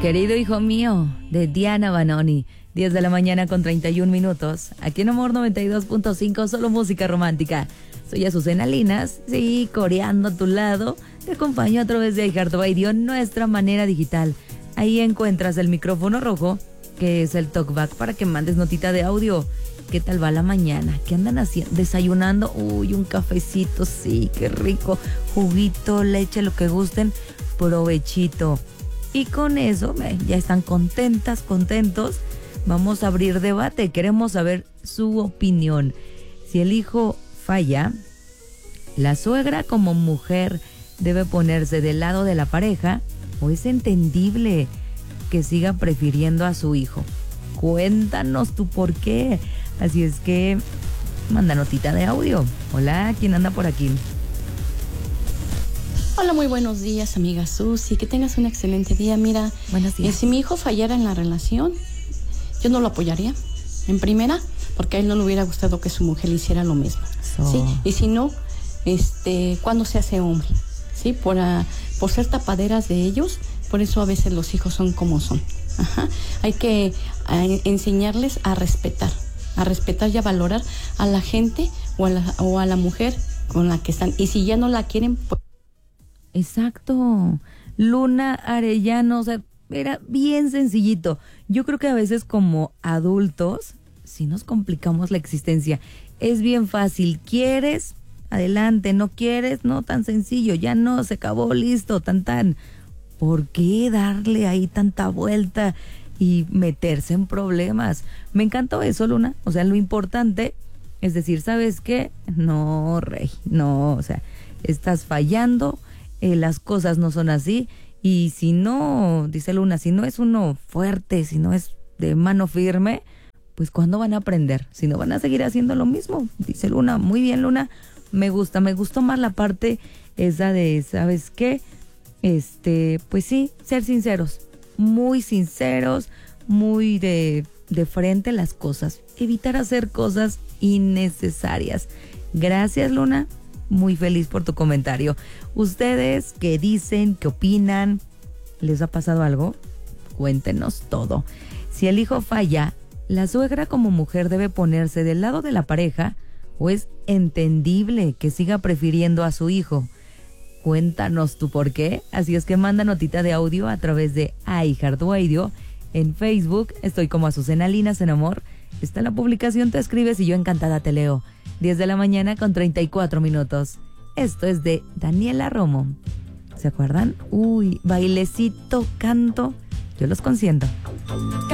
Querido hijo mío, de Diana Banoni, 10 de la mañana con 31 minutos, aquí en Amor 92.5, solo música romántica. Soy Azucena Linas, sí, coreando a tu lado, te acompaño a través de iHeartRadio, nuestra manera digital. Ahí encuentras el micrófono rojo, que es el talkback para que mandes notita de audio. ¿Qué tal va la mañana? ¿Qué andan haciendo? ¿Desayunando? Uy, un cafecito, sí, qué rico. Juguito, leche, lo que gusten, provechito. Y con eso, ya están contentas, contentos. Vamos a abrir debate. Queremos saber su opinión. Si el hijo falla, ¿la suegra como mujer debe ponerse del lado de la pareja o es entendible que siga prefiriendo a su hijo? Cuéntanos tu por qué. Así es que manda notita de audio. Hola, ¿quién anda por aquí? Hola, muy buenos días, amiga Susi. Que tengas un excelente día. Mira, buenos días. Si mi hijo fallara en la relación, yo no lo apoyaría. En primera, porque a él no le hubiera gustado que su mujer le hiciera lo mismo. ¿Sí? Y si no, ¿cuándo se hace hombre? ¿Sí? Por ser tapaderas de ellos, por eso a veces los hijos son como son. Ajá. Hay que enseñarles a respetar y a valorar a la gente o a la mujer con la que están. Y si ya no la quieren, pues... Exacto. Luna Arellano, o sea, era bien sencillito. Yo creo que a veces como adultos sí nos complicamos la existencia. Es bien fácil. ¿Quieres? Adelante. ¿No quieres? No, tan sencillo. Ya no, se acabó, listo, tan. ¿Por qué darle ahí tanta vuelta y meterse en problemas? Me encantó eso, Luna. O sea, lo importante es decir, ¿sabes qué? No, rey, no, o sea, estás fallando, las cosas no son así. Y si no, dice Luna, si no es uno fuerte, si no es de mano firme, pues ¿cuándo van a aprender? Si no, van a seguir haciendo lo mismo. Dice Luna, muy bien, Luna, me gustó más la parte esa de, ¿sabes qué? Pues sí, ser sinceros, muy de frente las cosas, evitar hacer cosas innecesarias. Gracias, Luna, muy feliz por tu comentario. ¿Ustedes qué dicen, qué opinan? ¿Les ha pasado algo? Cuéntenos todo. Si el hijo falla, ¿la suegra como mujer debe ponerse del lado de la pareja o es entendible que siga prefiriendo a su hijo? Cuéntanos tu por qué. Así es que manda notita de audio a través de iHeartRadio. En Facebook estoy como Azucena Linas en Amor. Está la publicación, te escribes y yo encantada te leo. 10 de la mañana con 34 minutos. Esto es de Daniela Romo. ¿Se acuerdan? Uy, bailecito, canto. Yo los consiento.